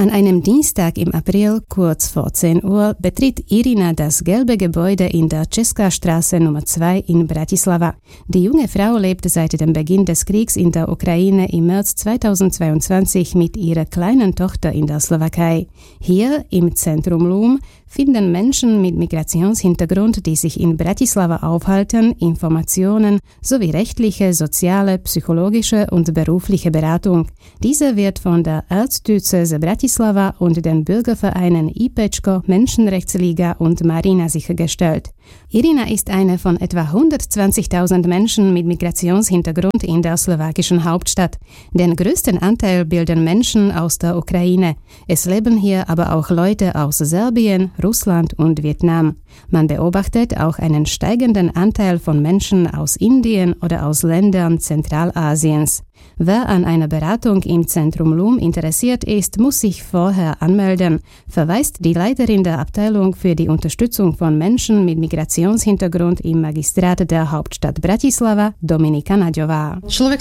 An einem Dienstag im April, kurz vor 10 Uhr, betritt Irina das gelbe Gebäude in der Česká Straße Nummer 2 in Bratislava. Die junge Frau lebt seit dem Beginn des Kriegs in der Ukraine im März 2022 mit ihrer kleinen Tochter in der Slowakei. Hier im Zentrum Lum finden Menschen mit Migrationshintergrund, die sich in Bratislava aufhalten, Informationen sowie rechtliche, soziale, psychologische und berufliche Beratung. Diese wird von der Erzdiözese Bratislava und den Bürgervereinen IPECCO, Menschenrechtsliga und Marina sichergestellt. Irina ist eine von etwa 120.000 Menschen mit Migrationshintergrund in der slowakischen Hauptstadt. Den größten Anteil bilden Menschen aus der Ukraine. Es leben hier aber auch Leute aus Serbien, Russland und Vietnam. Man beobachtet auch einen steigenden Anteil von Menschen aus Indien oder aus Ländern Zentralasiens. Wer an einer Beratung im Zentrum Lum interessiert ist, muss sich vorher anmelden, verweist die Leiterin der Abteilung für die Unterstützung von Menschen mit Migrationshintergrund im Magistrat der Hauptstadt Bratislava, Dominika Naďová.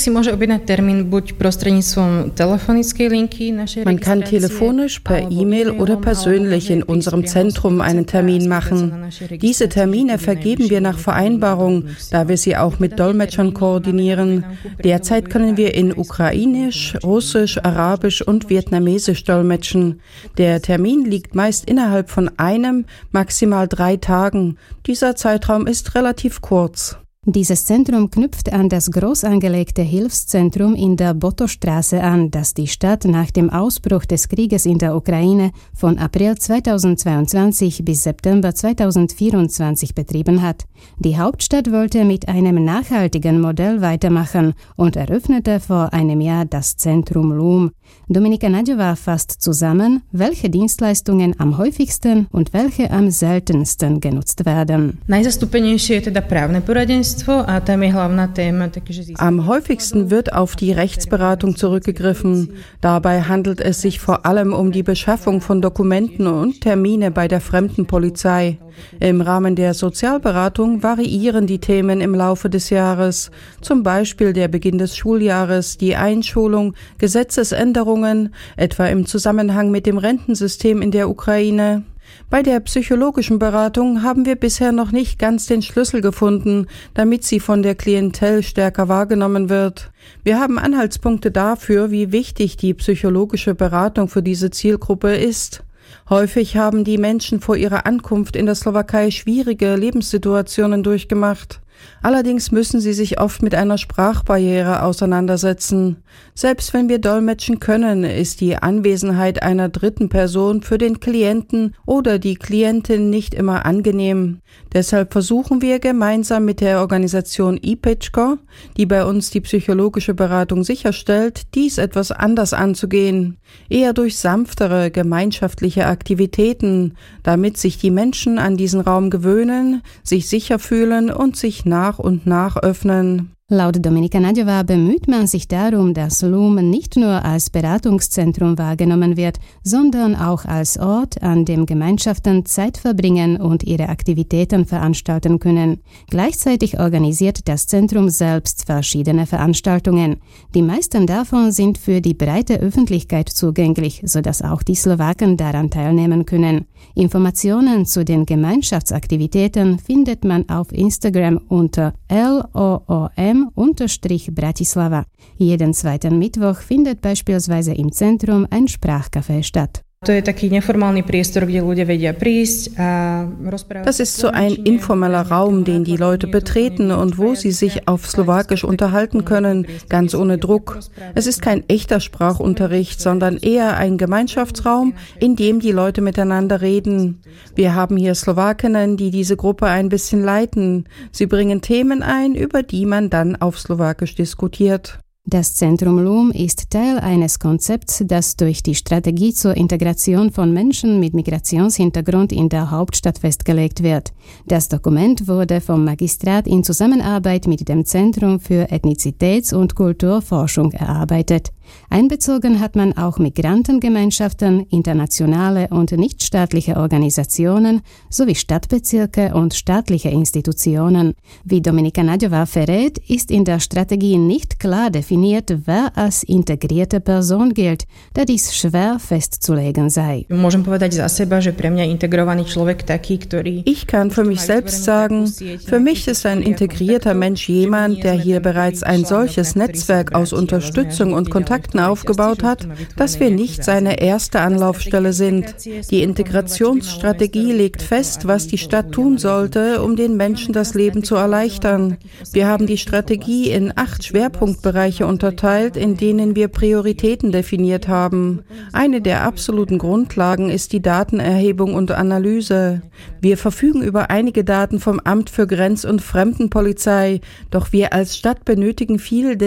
Man kann telefonisch, per E-Mail oder persönlich in unserem Zentrum einen Termin machen. Diese Termine vergeben wir nach Vereinbarung, da wir sie auch mit Dolmetschern koordinieren. Derzeit können wir in Ukrainisch, Russisch, Arabisch und Vietnamesisch dolmetschen. Der Termin liegt meist innerhalb von 1, maximal 3 Tagen. Dieser Zeitraum ist relativ kurz. Dieses Zentrum knüpft an das groß angelegte Hilfszentrum in der Botostraße an, das die Stadt nach dem Ausbruch des Krieges in der Ukraine von April 2022 bis September 2024 betrieben hat. Die Hauptstadt wollte mit einem nachhaltigen Modell weitermachen und eröffnete vor einem Jahr das Zentrum Lum. Dominika Naďová fasst zusammen, welche Dienstleistungen am häufigsten und welche am seltensten genutzt werden. Am häufigsten wird auf die Rechtsberatung zurückgegriffen. Dabei handelt es sich vor allem um die Beschaffung von Dokumenten und Termine bei der Fremdenpolizei. Im Rahmen der Sozialberatung variieren die Themen im Laufe des Jahres, zum Beispiel der Beginn des Schuljahres, die Einschulung, Gesetzesänderungen, etwa im Zusammenhang mit dem Rentensystem in der Ukraine. Bei der psychologischen Beratung haben wir bisher noch nicht ganz den Schlüssel gefunden, damit sie von der Klientel stärker wahrgenommen wird. Wir haben Anhaltspunkte dafür, wie wichtig die psychologische Beratung für diese Zielgruppe ist. Häufig haben die Menschen vor ihrer Ankunft in der Slowakei schwierige Lebenssituationen durchgemacht. Allerdings müssen sie sich oft mit einer Sprachbarriere auseinandersetzen. Selbst wenn wir dolmetschen können, ist die Anwesenheit einer dritten Person für den Klienten oder die Klientin nicht immer angenehm. Deshalb versuchen wir gemeinsam mit der Organisation IPECCO, die bei uns die psychologische Beratung sicherstellt, dies etwas anders anzugehen. Eher durch sanftere gemeinschaftliche Aktivitäten, damit sich die Menschen an diesen Raum gewöhnen, sich sicher fühlen und sich nach und nach öffnen. Laut Dominika Naďová bemüht man sich darum, dass Lum nicht nur als Beratungszentrum wahrgenommen wird, sondern auch als Ort, an dem Gemeinschaften Zeit verbringen und ihre Aktivitäten veranstalten können. Gleichzeitig organisiert das Zentrum selbst verschiedene Veranstaltungen. Die meisten davon sind für die breite Öffentlichkeit zugänglich, sodass auch die Slowaken daran teilnehmen können. Informationen zu den Gemeinschaftsaktivitäten findet man auf Instagram unter LOOM_Bratislava. Jeden zweiten Mittwoch findet beispielsweise im Zentrum ein Sprachcafé statt. Das ist so ein informeller Raum, den die Leute betreten und wo sie sich auf Slowakisch unterhalten können, ganz ohne Druck. Es ist kein echter Sprachunterricht, sondern eher ein Gemeinschaftsraum, in dem die Leute miteinander reden. Wir haben hier Slowakinnen, die diese Gruppe ein bisschen leiten. Sie bringen Themen ein, über die man dann auf Slowakisch diskutiert. Das Zentrum Lum ist Teil eines Konzepts, das durch die Strategie zur Integration von Menschen mit Migrationshintergrund in der Hauptstadt festgelegt wird. Das Dokument wurde vom Magistrat in Zusammenarbeit mit dem Zentrum für Ethnizitäts- und Kulturforschung erarbeitet. Einbezogen hat man auch Migrantengemeinschaften, internationale und nichtstaatliche Organisationen sowie Stadtbezirke und staatliche Institutionen. Wie Dominika Naďová verrät, ist in der Strategie nicht klar definiert, wer als integrierte Person gilt, da dies schwer festzulegen sei. Ich kann für mich selbst sagen, für mich ist ein integrierter Mensch jemand, der hier bereits ein solches Netzwerk aus Unterstützung und Kontakten aufgebaut hat, dass wir nicht seine erste Anlaufstelle sind. Die Integrationsstrategie legt fest, was die Stadt tun sollte, um den Menschen das Leben zu erleichtern. Wir haben die Strategie in 8 Schwerpunktbereiche unterteilt, in denen wir Prioritäten definiert haben. Eine der absoluten Grundlagen ist die Datenerhebung und Analyse. Wir verfügen über einige Daten vom Amt für Grenz- und Fremdenpolizei, doch wir als Stadt benötigen viel